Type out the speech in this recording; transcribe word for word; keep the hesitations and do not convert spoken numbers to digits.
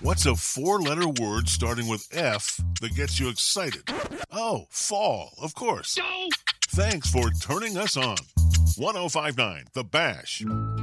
What's a four-letter word starting with F that gets you excited? Oh, fall, of course. Thanks for turning us on. ten fifty-nine The Bash.